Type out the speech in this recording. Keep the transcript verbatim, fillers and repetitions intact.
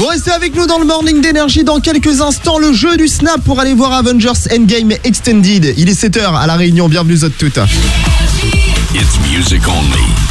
Vous restez avec nous dans le Morning d'Énergie. Dans quelques instants, le jeu du Snap pour aller voir Avengers Endgame Extended. Il est sept heures à La Réunion. Bienvenue à toutes. It's music only.